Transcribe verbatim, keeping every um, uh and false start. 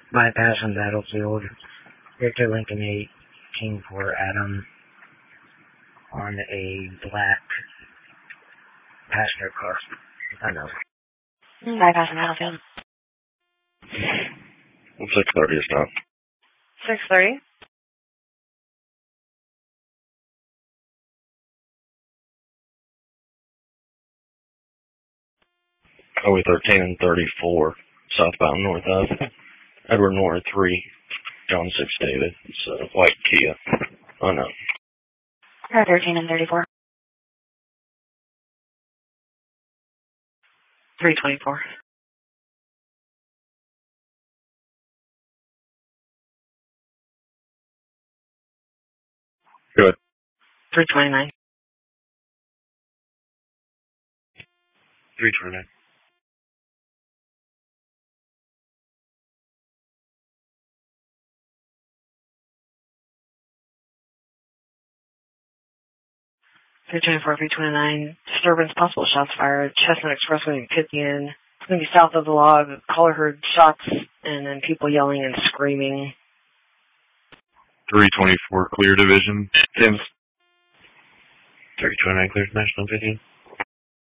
bypassing Battlefield. Victor Lincoln eight, King for Adam on a black passenger car. I know. Bypassing Battlefield. six thirty is now. six thirty? Highway thirteen and thirty-four, southbound north of. Edward North three, John six David. It's a white Kia. Oh no. Highway thirteen and thirty-four. three twenty-four. Good. three twenty-nine. three twenty-nine. three twenty-four, three twenty-nine. Disturbance, possible shots fired. Chestnut Expressway and Pipkian. It's going to be south of the log. Caller heard shots and then people yelling and screaming. three twenty-four, clear division. Tim's. three twenty-nine, clear National fifteen.